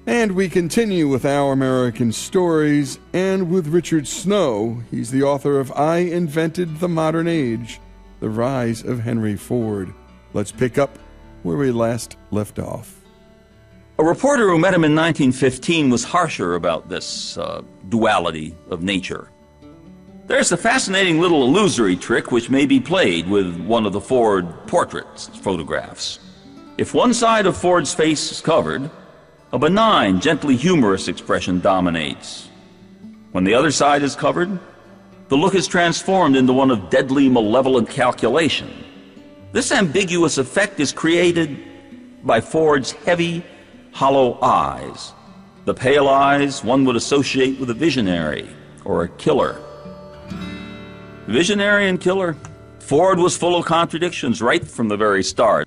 And we continue with Our American Stories, and with Richard Snow. He's the author of I Invented the Modern Age, The Rise of Henry Ford. Let's pick up where we last left off. A reporter who met him in 1915 was harsher about this duality of nature. There's a fascinating little illusory trick which may be played with one of the Ford portrait photographs. If one side of Ford's face is covered, a benign, gently humorous expression dominates. When the other side is covered, the look is transformed into one of deadly, malevolent calculation. This ambiguous effect is created by Ford's heavy, hollow eyes, the pale eyes one would associate with a visionary or a killer. Visionary and killer. Ford was full of contradictions right from the very start.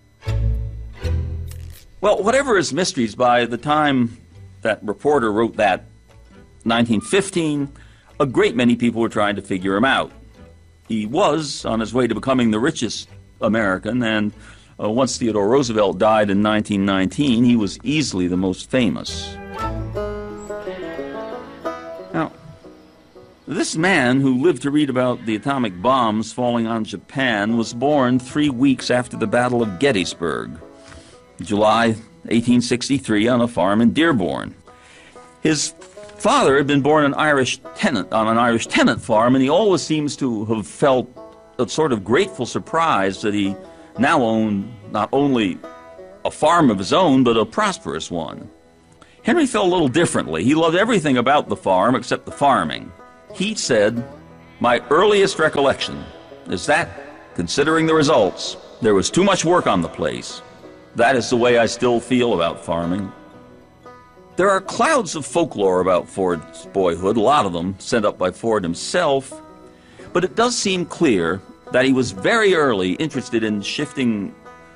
Well, whatever his mysteries, by the time that reporter wrote that, 1915, a great many people were trying to figure him out. He was on his way to becoming the richest American, and once Theodore Roosevelt died in 1919, he was easily the most famous. Now, this man who lived to read about the atomic bombs falling on Japan was born 3 weeks after the Battle of Gettysburg, July 1863, on a farm in Dearborn. His father had been born on an Irish tenant farm, and he always seems to have felt a sort of grateful surprise that he now owned not only a farm of his own, but a prosperous one. Henry felt a little differently. He loved everything about the farm except the farming. He said, "My earliest recollection is that, considering the results, there was too much work on the place. That is the way I still feel about farming." There are clouds of folklore about Ford's boyhood, a lot of them sent up by Ford himself, but it does seem clear that he was very early interested in shifting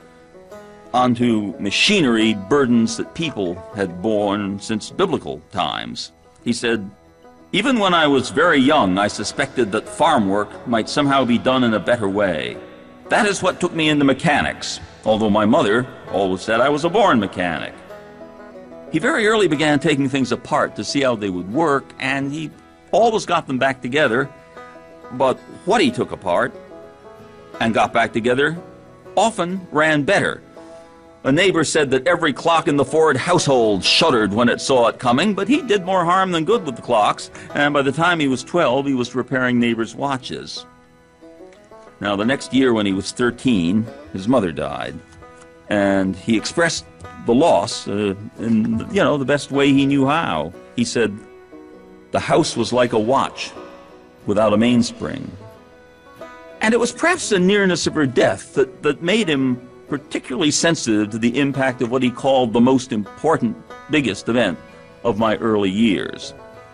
onto machinery burdens that people had borne since biblical times. He said, "Even when I was very young, I suspected that farm work might somehow be done in a better way. That is what took me into mechanics, although my mother always said I was a born mechanic." He very early began taking things apart to see how they would work, and he always got them back together. But what he took apart and got back together often ran better. A neighbor said that every clock in the Ford household shuddered when it saw it coming, but he did more harm than good with the clocks, and by the time he was 12, he was repairing neighbors' watches. Now, the next year when he was 13, his mother died, and he expressed the loss in, the best way he knew how. He said, "The house was like a watch without a mainspring." And it was perhaps the nearness of her death that made him particularly sensitive to the impact of what he called the most important, biggest event of my early years.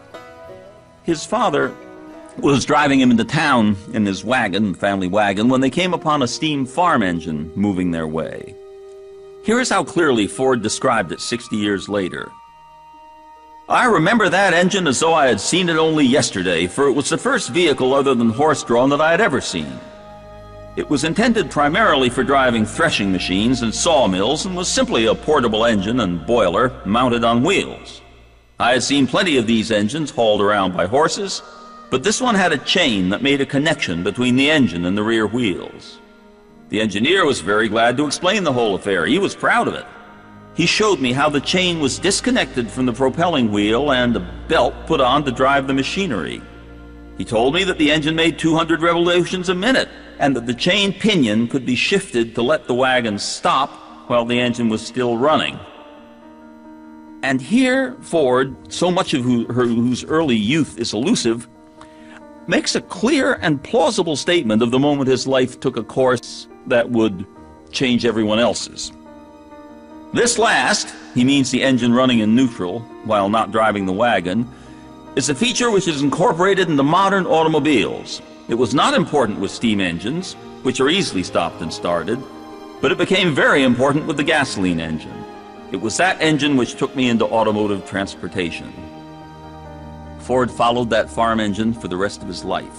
His father was driving him into town in his wagon, family wagon, when they came upon a steam farm engine moving their way. Here is how clearly Ford described it 60 years later. "I remember that engine as though I had seen it only yesterday, for it was the first vehicle other than horse-drawn that I had ever seen. It was intended primarily for driving threshing machines and sawmills, and was simply a portable engine and boiler mounted on wheels. I had seen plenty of these engines hauled around by horses, but this one had a chain that made a connection between the engine and the rear wheels. The engineer was very glad to explain the whole affair. He was proud of it. He showed me how the chain was disconnected from the propelling wheel and a belt put on to drive the machinery. He told me that the engine made 200 revolutions a minute, and that the chain pinion could be shifted to let the wagon stop while the engine was still running." And here Ford, so much of whose early youth is elusive, makes a clear and plausible statement of the moment his life took a course that would change everyone else's. "This last," he means the engine running in neutral while not driving the wagon, "is a feature which is incorporated into modern automobiles. It was not important with steam engines, which are easily stopped and started, but it became very important with the gasoline engine. It was that engine which took me into automotive transportation." Ford followed that farm engine for the rest of his life.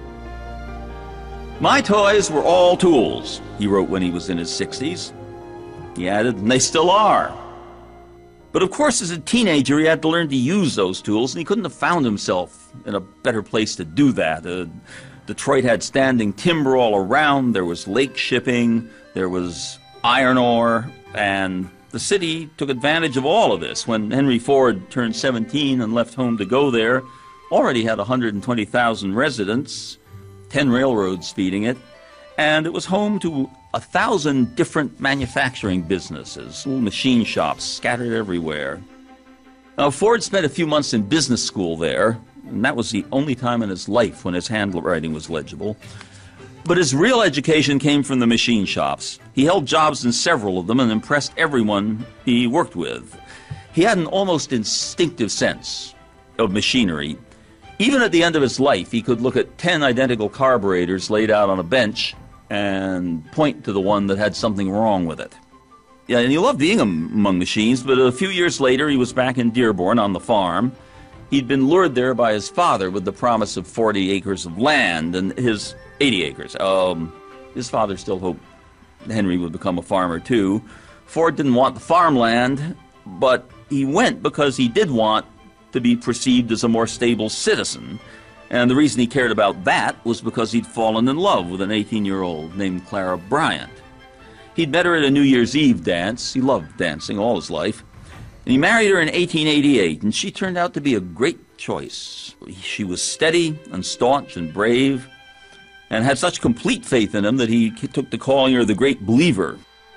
"My toys were all tools," he wrote when he was in his 60s. He added, "and they still are. But of course, as a teenager, he had to learn to use those tools, and he couldn't have found himself in a better place to do that. Detroit had standing timber all around, there was lake shipping, there was iron ore, and the city took advantage of all of this. When Henry Ford turned 17 and left home to go there, already had 120,000 residents, 10 railroads feeding it, and it was home to 1,000 different manufacturing businesses, little machine shops scattered everywhere. Now, Ford spent a few months in business school there, and that was the only time in his life when his handwriting was legible. But his real education came from the machine shops. He held jobs in several of them and impressed everyone he worked with. He had an almost instinctive sense of machinery. Even at the end of his life, he could look at 10 identical carburetors laid out on a bench and point to the one that had something wrong with it. Yeah, and he loved being among machines, but a few years later he was back in Dearborn on the farm. He'd been lured there by his father with the promise of 40 acres of land and his 80 acres. His father still hoped Henry would become a farmer too. Ford didn't want the farmland, but he went because he did want to be perceived as a more stable citizen. And the reason he cared about that was because he'd fallen in love with an 18-year-old named Clara Bryant. He'd met her at a New Year's Eve dance. He loved dancing all his life. And he married her in 1888, and she turned out to be a great choice. She was steady and staunch and brave, and had such complete faith in him that he took to calling her the Great Believer.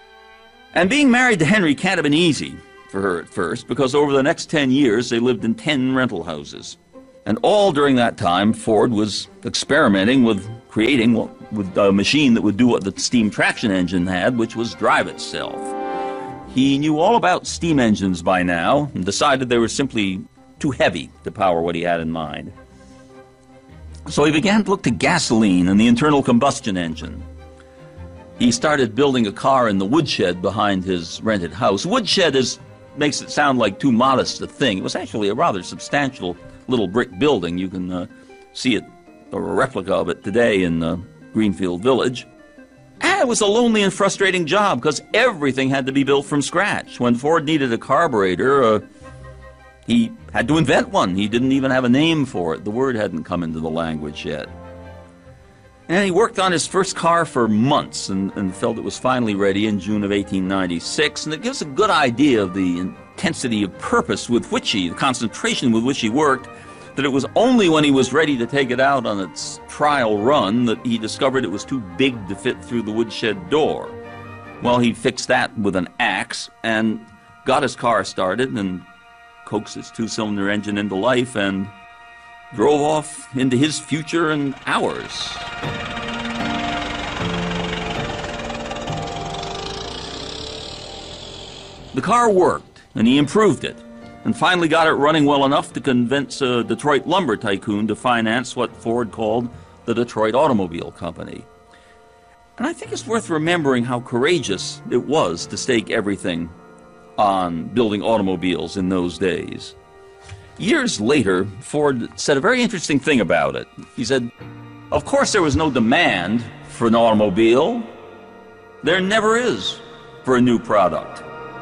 And being married to Henry can't have been easy for her at first, because over the next 10 years they lived in 10 rental houses. And all during that time, Ford was experimenting with creating with a machine that would do what the steam traction engine had, which was drive itself. He knew all about steam engines by now and decided they were simply too heavy to power what he had in mind. So he began to look to gasoline and the internal combustion engine. He started building a car in the woodshed behind his rented house. Woodshed makes it sound like too modest a thing. It was actually a rather substantial little brick building. You can see it, or a replica of it today in Greenfield Village. And it was a lonely and frustrating job because everything had to be built from scratch. When Ford needed a carburetor, he had to invent one. He didn't even have a name for it. The word hadn't come into the language yet. And he worked on his first car for months and felt it was finally ready in June of 1896. And it gives a good idea of the intensity of purpose with which the concentration with which he worked, that it was only when he was ready to take it out on its trial run that he discovered it was too big to fit through the woodshed door. Well, he fixed that with an axe and got his car started and coaxed its two-cylinder engine into life and drove off into his future and ours. The car worked, and he improved it, and finally got it running well enough to convince a Detroit lumber tycoon to finance what Ford called the Detroit Automobile Company. And I think it's worth remembering how courageous it was to stake everything on building automobiles in those days. Years later, Ford said a very interesting thing about it. He said, "Of course there was no demand for an automobile. There never is for a new product."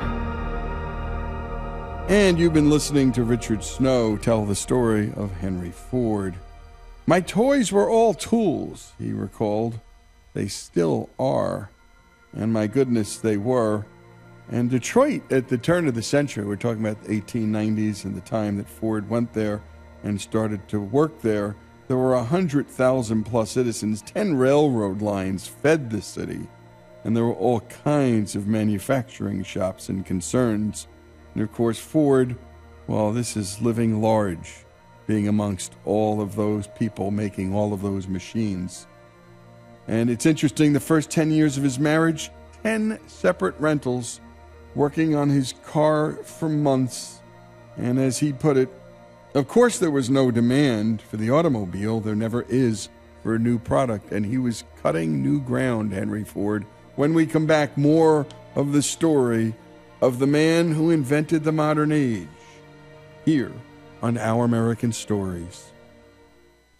And you've been listening to Richard Snow tell the story of Henry Ford. "My toys were all tools," he recalled. "They still are. And my goodness, they were." And Detroit at the turn of the century, we're talking about the 1890s and the time that Ford went there and started to work there, there were 100,000 plus citizens. 10 railroad lines fed the city. And there were all kinds of manufacturing shops and concerns. And of course, Ford, well, this is living large, being amongst all of those people making all of those machines. And it's interesting, the first 10 years of his marriage, 10 separate rentals, working on his car for months. And as he put it, of course there was no demand for the automobile. There never is for a new product. And he was cutting new ground, Henry Ford. When we come back, more of the story of the man who invented the modern age, here on Our American Stories.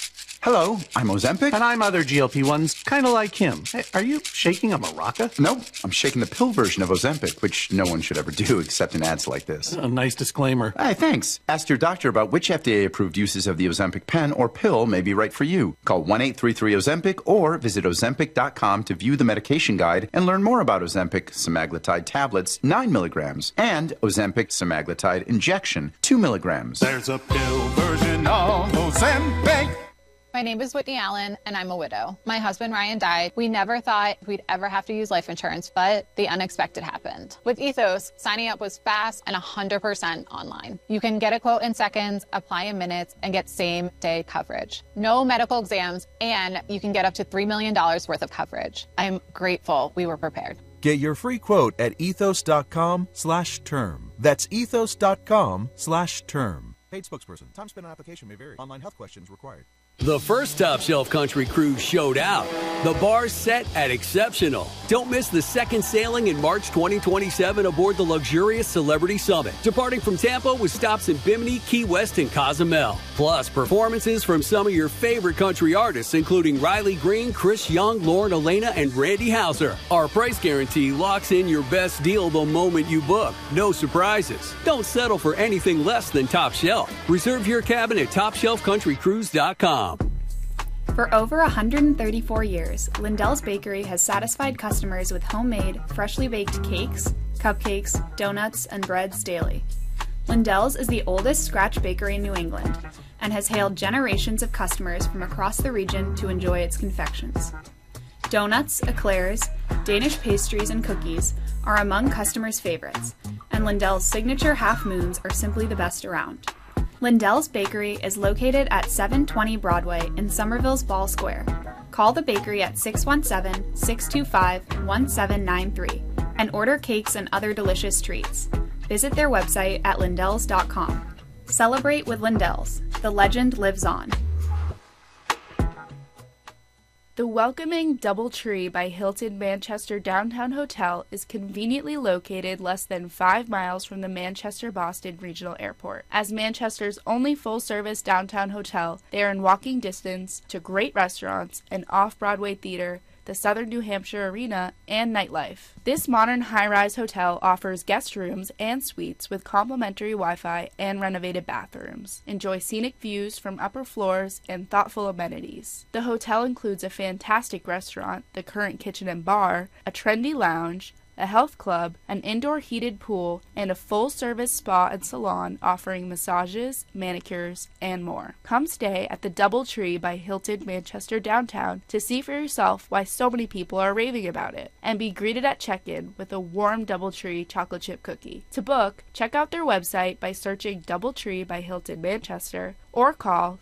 Hello, I'm Ozempic. And I'm other GLP-1s, kind of like him. Hey, are you shaking a maraca? No, I'm shaking the pill version of Ozempic, which no one should ever do except in ads like this. A nice disclaimer. Hey, thanks. Ask your doctor about which FDA-approved uses of the Ozempic pen or pill may be right for you. Call 1-833-OZEMPIC or visit Ozempic.com to view the medication guide and learn more about Ozempic semaglutide tablets, 9 milligrams, and Ozempic semaglutide injection, 2 milligrams. There's a pill version of Ozempic. My name is Whitney Allen, and I'm a widow. My husband, Ryan, died. We never thought we'd ever have to use life insurance, but the unexpected happened. With Ethos, signing up was fast and 100% online. You can get a quote in seconds, apply in minutes, and get same-day coverage. No medical exams, and you can get up to $3 million worth of coverage. I'm grateful we were prepared. Get your free quote at ethos.com/term. That's ethos.com/term. Paid spokesperson. Time spent on application may vary. Online health questions required. The first Top Shelf Country Cruise showed out. The bar's set at exceptional. Don't miss the second sailing in March 2027 aboard the luxurious Celebrity Summit, departing from Tampa with stops in Bimini, Key West, and Cozumel. Plus, performances from some of your favorite country artists, including Riley Green, Chris Young, Lauren Elena, and Randy Houser. Our price guarantee locks in your best deal the moment you book. No surprises. Don't settle for anything less than Top Shelf. Reserve your cabin at TopShelfCountryCruise.com. For over 134 years, Lindell's Bakery has satisfied customers with homemade, freshly baked cakes, cupcakes, donuts, and breads daily. Lindell's is the oldest scratch bakery in New England and has hailed generations of customers from across the region to enjoy its confections. Donuts, eclairs, Danish pastries, and cookies are among customers' favorites, and Lindell's signature half moons are simply the best around. Lindell's Bakery is located at 720 Broadway in Somerville's Ball Square. Call the bakery at 617-625-1793 and order cakes and other delicious treats. Visit their website at lindells.com. Celebrate with Lindell's. The legend lives on. The welcoming DoubleTree by Hilton Manchester Downtown Hotel is conveniently located less than 5 miles from the Manchester-Boston Regional Airport. As Manchester's only full-service downtown hotel, they are in walking distance to great restaurants, an off-Broadway theater, the Southern New Hampshire Arena, and nightlife. This modern high-rise hotel offers guest rooms and suites with complimentary Wi-Fi and renovated bathrooms. Enjoy scenic views from upper floors and thoughtful amenities. The hotel includes a fantastic restaurant, the Current Kitchen and Bar, a trendy lounge, a health club, an indoor heated pool, and a full-service spa and salon offering massages, manicures, and more. Come stay at the DoubleTree by Hilton Manchester Downtown to see for yourself why so many people are raving about it, and be greeted at check-in with a warm DoubleTree chocolate chip cookie. To book, check out their website by searching DoubleTree by Hilton Manchester or call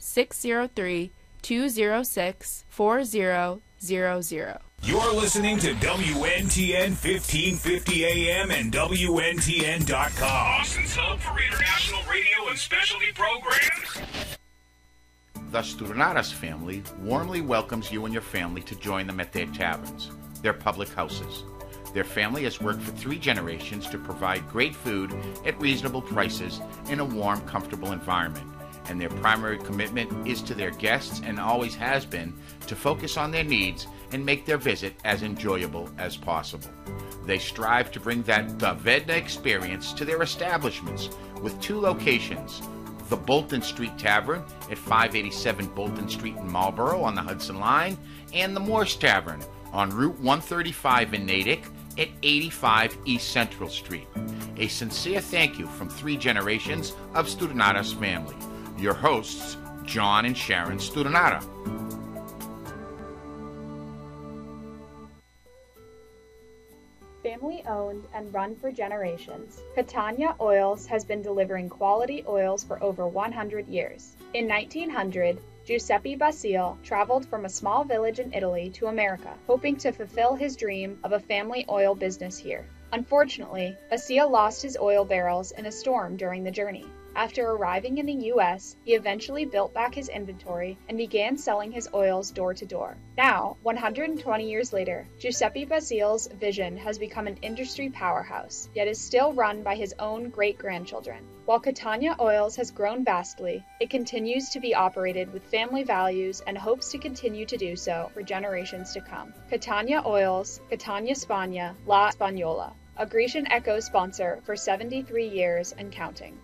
603-206-4000. You're listening to WNTN 1550 AM and WNTN.com. Boston's home for international radio and specialty programs. The Studinaras family warmly welcomes you and your family to join them at their taverns, their public houses. Their family has worked for 3 generations to provide great food at reasonable prices in a warm, comfortable environment. And their primary commitment is to their guests and always has been to focus on their needs and make their visit as enjoyable as possible. They strive to bring that Davedna experience to their establishments with 2 locations, the Bolton Street Tavern at 587 Bolton Street in Marlborough on the Hudson Line, and the Morse Tavern on Route 135 in Natick at 85 East Central Street. A sincere thank you from 3 generations of Studinaras family. Your hosts, John and Sharon Studinara. Family owned and run for generations, Catania Oils has been delivering quality oils for over 100 years. In 1900, Giuseppe Basile traveled from a small village in Italy to America, hoping to fulfill his dream of a family oil business here. Unfortunately, Basile lost his oil barrels in a storm during the journey. After arriving in the U.S., he eventually built back his inventory and began selling his oils door to door. Now, 120 years later, Giuseppe Basile's vision has become an industry powerhouse, yet is still run by his own great-grandchildren. While Catania Oils has grown vastly, it continues to be operated with family values and hopes to continue to do so for generations to come. Catania Oils, Catania Spagna, La Spagnola, a Grecian Echo sponsor for 73 years and counting.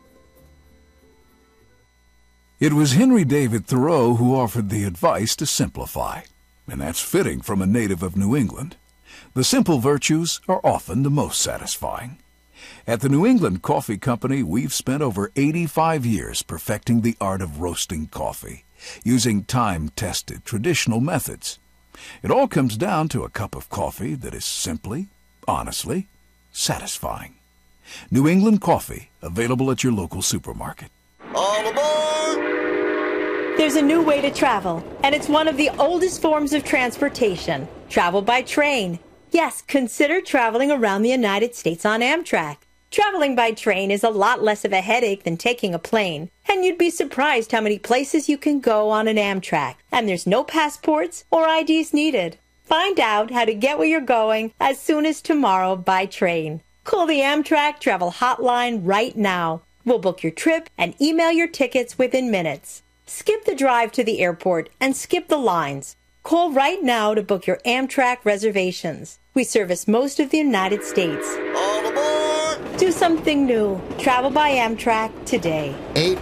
It was Henry David Thoreau who offered the advice to simplify, and that's fitting from a native of New England. The simple virtues are often the most satisfying. At the New England Coffee Company, we've spent over 85 years perfecting the art of roasting coffee, using time-tested traditional methods. It all comes down to a cup of coffee that is simply, honestly, satisfying. New England Coffee, available at your local supermarket. All aboard! There's a new way to travel, and it's one of the oldest forms of transportation. Travel by train. Yes, consider traveling around the United States on Amtrak. Traveling by train is a lot less of a headache than taking a plane, and you'd be surprised how many places you can go on an Amtrak, and there's no passports or IDs needed. Find out how to get where you're going as soon as tomorrow by train. Call the Amtrak Travel Hotline right now. We'll book your trip and email your tickets within minutes. Skip the drive to the airport and skip the lines. Call right now to book your Amtrak reservations. We service most of the United States. All aboard! Do something new. Travel by Amtrak today.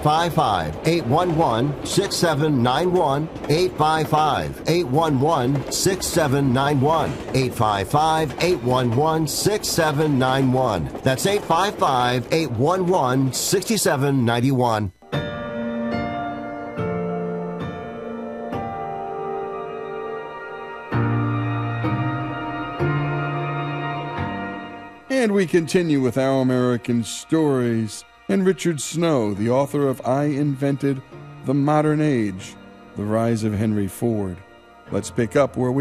855-811-6791. 855-811-6791. 855-811-6791. That's 855-811-6791. And we continue with Our American Stories and Richard Snow, the author of I Invented the Modern Age, The Rise of Henry Ford. Let's pick up where we